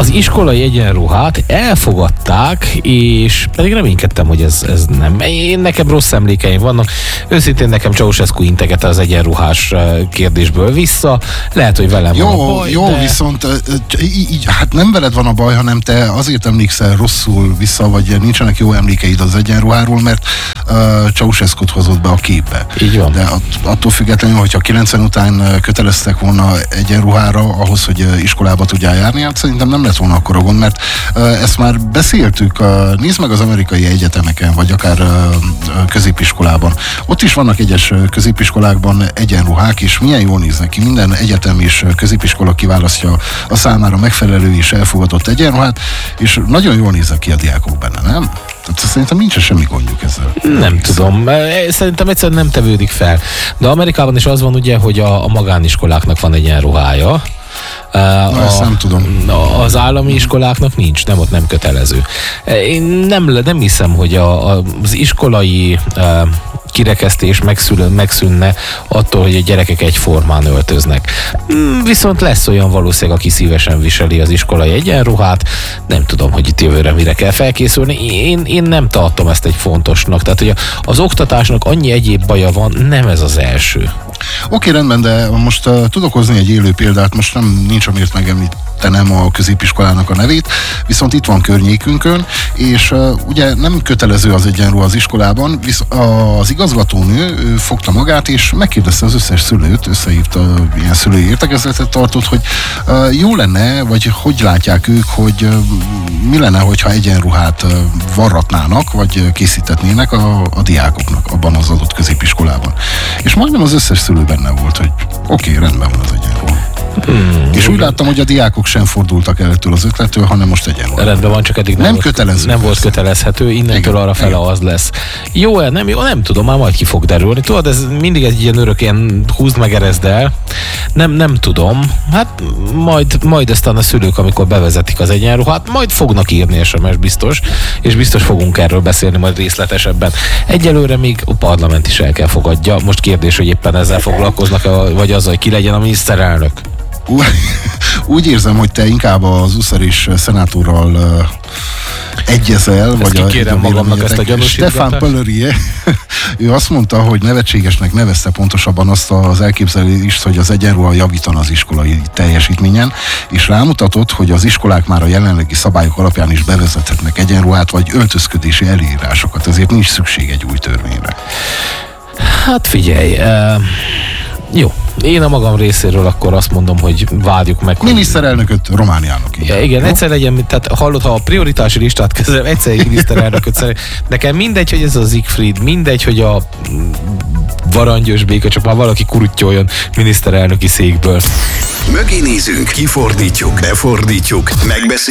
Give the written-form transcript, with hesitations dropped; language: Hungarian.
az iskolai egyenruhát elfogadták, és pedig reménykedtem, hogy ez nem. Nekem rossz emlékeim vannak. Őszintén nekem Ceausescu integette az egyenruhás kérdésből vissza. Lehet, hogy velem van a baj, jó, de... viszont így, hát nem veled van a baj, hanem te azért emlékszel rosszul vissza, vagy nincsenek jó emlékeid az egyenruháról, mert Ceausescut hozott be a képbe. Így van. De attól függetlenül, hogyha 90 után köteleztek volna egyenruhára ahhoz, hogy iskolába tudjál járni, hát szerintem nem lett volna akkora gond, mert ezt már beszéltük, nézd meg az amerikai egyetemeken, vagy akár középiskolában. Ott is vannak egyes középiskolákban egyenruhák, és milyen jól néznek ki. Minden egyetem és középiskola kiválasztja a számára megfelelő és elfogadott egyenruhát, és nagyon jól néznek ki a diákok benne, nem? Tehát szerintem nincs semmi gondjuk ezzel. Nem tudom. Szerintem egyszerűen nem tevődik fel. De Amerikában is az van ugye, hogy a magániskoláknak van egyenruhája. Ezt nem tudom. Az állami iskoláknak nincs, ott nem kötelező. Én nem hiszem, hogy az iskolai kirekesztés megszűnne attól, hogy a gyerekek egyformán öltöznek. Viszont lesz olyan valószínűleg, aki szívesen viseli az iskolai egyenruhát. Nem tudom, hogy itt jövőre mire kell felkészülni. Én nem tartom ezt egy fontosnak. Tehát, hogy az oktatásnak annyi egyéb baja van, nem ez az első. Oké, rendben, de most tudok hozni egy élő példát, most nincs amiért megemlítenem a középiskolának a nevét, viszont itt van környékünkön, és ugye nem kötelező az egyenruha az iskolában, az igazgatónő fogta magát, és megkérdezte az összes szülőt, összehívta, ilyen szülői értekezletet tartott, hogy jó lenne, vagy hogy látják ők, hogy mi lenne, hogyha egyenruhát varratnának, vagy készítetnének a diákoknak abban az adott középiskolában. És majdnem az összes szülő benne volt, hogy oké, rendben van az egyenruha. És úgy láttam, hogy a diákok sem fordultak el ettől az ötlettől, hanem most egyenruha. Rendben van, csak eddig nem kötelező. Nem volt kötelezhető, innentől arra fele az lesz. Jó-e, nem jó? Nem tudom, már majd ki fog derülni. Tudod, ez mindig egy ilyen örök, ilyen húzd meg, erezd el. Nem tudom. Hát majd aztán a szülők, amikor bevezetik az egyenruhát, majd fognak írni SMS biztos, és biztos fogunk erről beszélni majd részletesebben. Egyelőre még a parlament is el kell fogadja. Most kérdés, hogy éppen ezzel foglalkoznak, vagy azzal, hogy ki legyen a miniszterelnök. Úgy érzem, hogy te inkább az uszaris szenátorral egyezel, vagy kikérem magamnak ezt a gyanúsítgatást. Stefan Pellerie, ő azt mondta, hogy nevetségesnek nevezte pontosabban azt az elképzelést, hogy az egyenruha javítana az iskolai teljesítményen, és rámutatott, hogy az iskolák már a jelenlegi szabályok alapján is bevezethetnek egyenruhát, vagy öltözködési előírásokat, ezért nincs szükség egy új törvényre. Hát figyelj, jó. Én a magam részéről akkor azt mondom, hogy várjuk meg. Miniszterelnököt Romániának. Igen, egyszer legyen, tehát hallod, ha a prioritási listát kezelem, egyszer egy miniszterelnököt szeretném. Nekem mindegy, hogy ez a Siegfried, mindegy, hogy a Varangyos Béka, csak már valaki kurutyoljon miniszterelnöki székből. Mögé nézünk, kifordítjuk, befordítjuk, megbeszéljük.